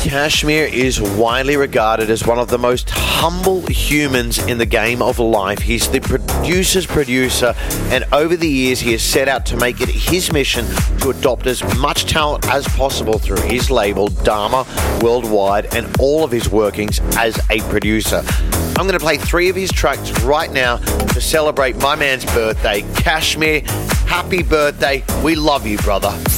Kashmir is widely regarded as one of the most humble humans in the game of life. He's the producer's producer, and over the years he has set out to make it his mission to adopt as much talent as possible through his label Dharma Worldwide and all of his workings as a producer. I'm going to play 3 of his tracks right now to celebrate my man's birthday. Kashmir, happy birthday. We love you, brother.